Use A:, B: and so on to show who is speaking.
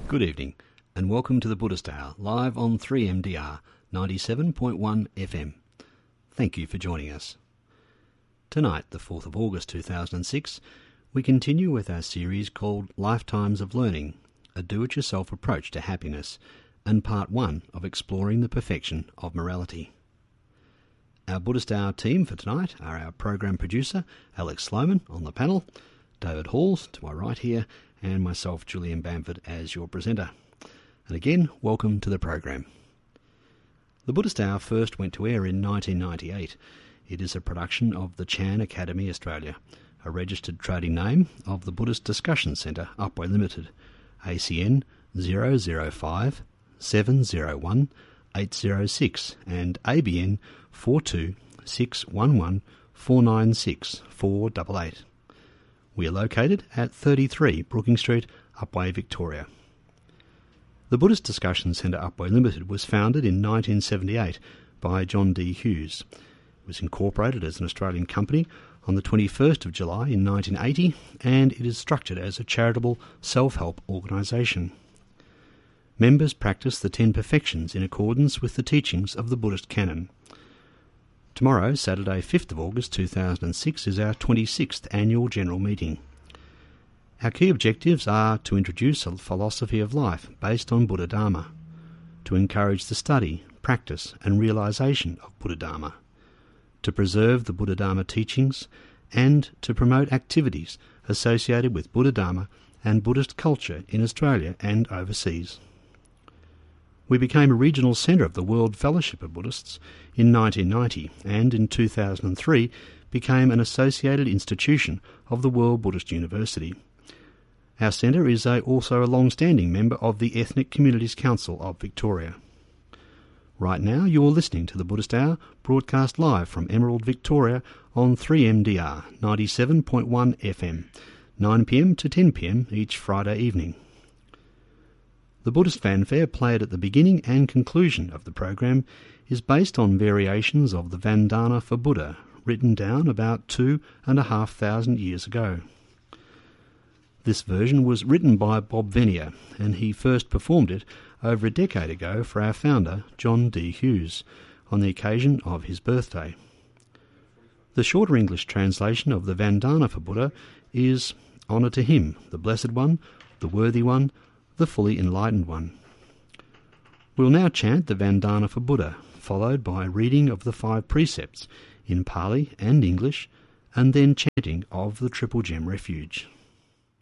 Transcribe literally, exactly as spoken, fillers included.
A: Good evening and welcome to the Buddhist Hour, live on three M D R ninety-seven point one F M. Thank you for joining us. Tonight, the fourth of August two thousand six, we continue with our series called Lifetimes of Learning, a do-it-yourself approach to happiness, and part one of exploring the perfection of morality. Our Buddhist Hour team for tonight are our program producer, Alex Sloman, on the panel, David Halls to my right here, and myself, Julian Bamford, as your presenter. And again, welcome to the program. The Buddhist Hour first went to air in nineteen ninety-eight. It is a production of the Chan Academy Australia, a registered trading name of the Buddhist Discussion Centre, Upwey Limited, A C N zero zero five seven zero one eight zero six and A B N four two six one one four nine six four eight eight. We are located at thirty-three Brooking Street, Upwey, Victoria. The Buddhist Discussion Centre Upwey Limited was founded in nineteen seventy-eight by John D. Hughes. It was incorporated as an Australian company on the twenty-first of July in nineteen eighty, and it is structured as a charitable self-help organisation. Members practice the Ten Perfections in accordance with the teachings of the Buddhist canon. Tomorrow, Saturday fifth of August two thousand six, is our twenty-sixth annual general meeting. Our key objectives are to introduce a philosophy of life based on Buddha Dharma, to encourage the study, practice and realisation of Buddha Dharma, to preserve the Buddha Dharma teachings, and to promote activities associated with Buddha Dharma and Buddhist culture in Australia and overseas. We became a regional centre of the World Fellowship of Buddhists in nineteen ninety and in two thousand three became an associated institution of the World Buddhist University. Our centre is a, also a long-standing member of the Ethnic Communities Council of Victoria. Right now you're listening to the Buddhist Hour, broadcast live from Emerald, Victoria on three M D R ninety-seven point one F M, nine p m to ten p m each Friday evening. The Buddhist fanfare played at the beginning and conclusion of the program is based on variations of the Vandana for Buddha, written down about two and a half thousand years ago. This version was written by Bob Venier, and he first performed it over a decade ago for our founder, John D. Hughes, on the occasion of his birthday. The shorter English translation of the Vandana for Buddha is Honour to Him, the Blessed One, the Worthy One, the Fully Enlightened One. We'll now chant the Vandana for Buddha, followed by reading of the five precepts in Pali and English, and then chanting of the Triple Gem Refuge.